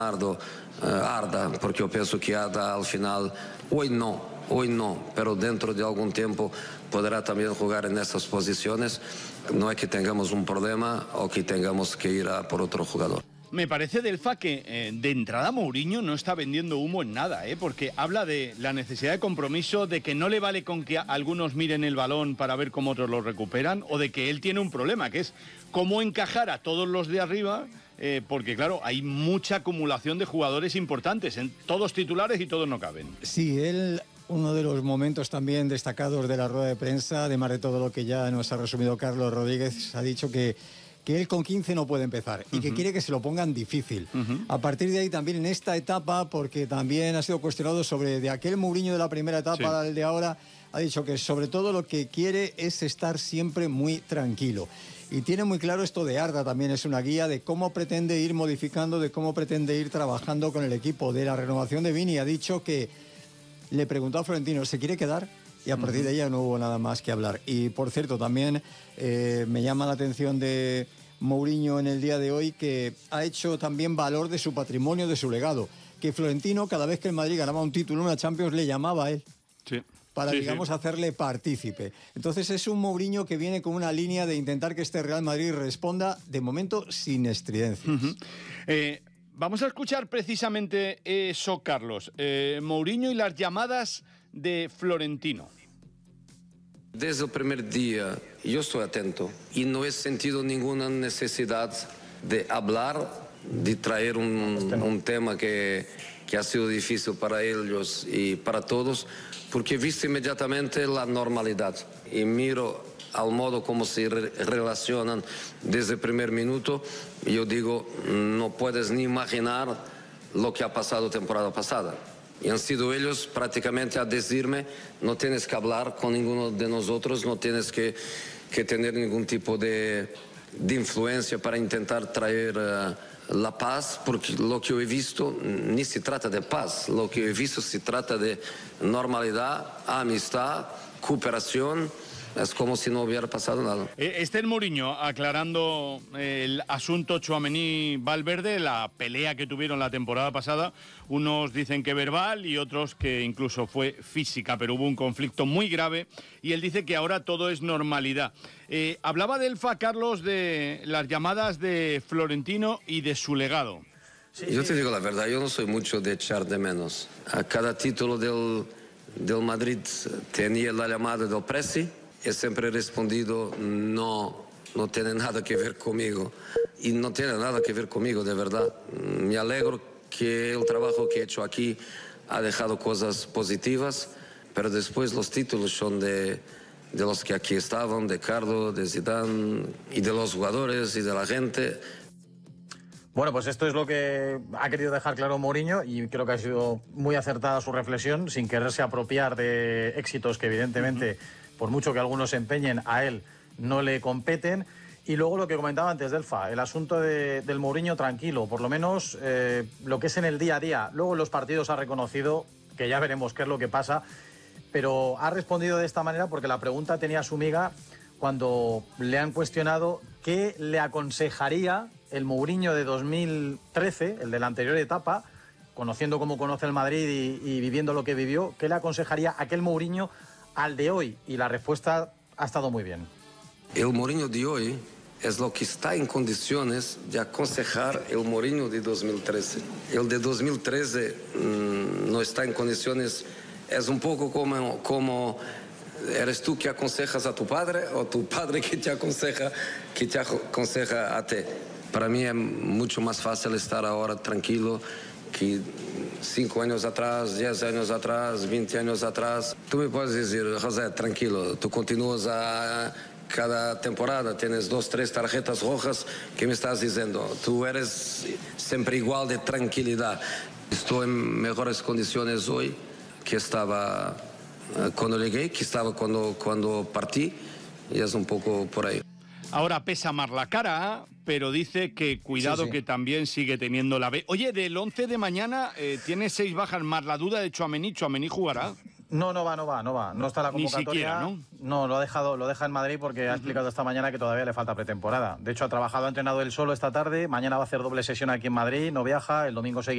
Arda, porque yo pienso que Arda al final, hoy no, pero dentro de algún tiempo podrá también jugar en esas posiciones. No es que tengamos un problema o que tengamos que ir a por otro jugador. Me parece, Delfa, que de entrada Mourinho no está vendiendo humo en nada, porque habla de la necesidad de compromiso, de que no le vale con que algunos miren el balón para ver cómo otros lo recuperan, o de que él tiene un problema, que es cómo encajar a todos los de arriba, porque claro, hay mucha acumulación de jugadores importantes, todos titulares y todos no caben. Sí, uno de los momentos también destacados de la rueda de prensa, además de todo lo que ya nos ha resumido Carlos Rodríguez, ha dicho que él con 15 no puede empezar y que quiere que se lo pongan difícil. A partir de ahí también en esta etapa, porque también ha sido cuestionado sobre de aquel Mourinho de la primera etapa al de ahora, ha dicho que sobre todo lo que quiere es estar siempre muy tranquilo. Y tiene muy claro esto de Arda, también es una guía de cómo pretende ir modificando, de cómo pretende ir trabajando con el equipo. De la renovación de Vini ha dicho que le preguntó a Florentino, ¿se quiere quedar? Y a partir de ella no hubo nada más que hablar. Y por cierto, también me llama la atención de Mourinho en el día de hoy, que ha hecho también valor de su patrimonio, de su legado. Que Florentino, cada vez que el Madrid ganaba un título, una Champions, le llamaba a él. Sí. Para, digamos, hacerle partícipe. Entonces es un Mourinho que viene con una línea de intentar que este Real Madrid responda, de momento, sin estridencias. Vamos a escuchar precisamente eso, Carlos. Mourinho y las llamadas de Florentino. Desde el primer día yo estoy atento y no he sentido ninguna necesidad de hablar, de traer un tema que ha sido difícil para ellos y para todos, porque he visto inmediatamente la normalidad y miro al modo como se relacionan desde el primer minuto. Yo digo, no puedes ni imaginar lo que ha pasado temporada pasada. Y han sido ellos prácticamente a decirme, no tienes que hablar con ninguno de nosotros, no tienes que tener ningún tipo de influencia para intentar traer la paz, porque lo que yo he visto ni se trata de paz, lo que yo he visto se trata de normalidad, amistad, cooperación. Es como si no hubiera pasado nada. Esther Mourinho aclarando el asunto Tchouaméni-Valverde, la pelea que tuvieron la temporada pasada. Unos dicen que verbal y otros que incluso fue física, pero hubo un conflicto muy grave y él dice que ahora todo es normalidad. Hablaba Delfa, Carlos, de las llamadas de Florentino y de su legado. Yo te digo la verdad, yo no soy mucho de echar de menos. A cada título del Madrid tenía la llamada del Presi. He siempre respondido, no tiene nada que ver conmigo. Y no tiene nada que ver conmigo, de verdad. Me alegro que el trabajo que he hecho aquí ha dejado cosas positivas, pero después los títulos son de los que aquí estaban, de Carlo, de Zidane, y de los jugadores y de la gente. Bueno, pues esto es lo que ha querido dejar claro Mourinho y creo que ha sido muy acertada su reflexión, sin quererse apropiar de éxitos que evidentemente, por mucho que algunos se empeñen, a él no le competen. Y luego lo que comentaba antes Delfa, el asunto del Mourinho tranquilo, por lo menos lo que es en el día a día. Luego en los partidos ha reconocido que ya veremos qué es lo que pasa, pero ha respondido de esta manera porque la pregunta tenía su miga cuando le han cuestionado qué le aconsejaría el Mourinho de 2013, el de la anterior etapa, conociendo cómo conoce el Madrid y viviendo lo que vivió, ¿qué le aconsejaría aquel Mourinho al de hoy? Y la respuesta ha estado muy bien. El Mourinho de hoy es lo que está en condiciones de aconsejar el Mourinho de 2013. El de 2013 no está en condiciones, es un poco como ¿eres tú que aconsejas a tu padre o tu padre que te aconseja a ti? Para mí es mucho más fácil estar ahora tranquilo que 5 años atrás, 10 años atrás, 20 años atrás. Tú me puedes decir, José, tranquilo, tú continúas cada temporada, tienes 2, 3 tarjetas rojas, ¿qué me estás diciendo? Tú eres siempre igual de tranquilidad. Estoy en mejores condiciones hoy que estaba cuando llegué, que estaba cuando partí, y es un poco por ahí. Ahora pesa más la cara, pero dice que cuidado, que también sigue teniendo la B. Oye, del 11 de mañana tiene 6 bajas más la duda de Tchouaméni. ¿Tchouaméni jugará? No va. No está la convocatoria. Ni siquiera, ¿no? No, lo deja en Madrid porque ha explicado esta mañana que todavía le falta pretemporada. De hecho, ha entrenado él solo esta tarde. Mañana va a hacer doble sesión aquí en Madrid, no viaja, el domingo seguirá.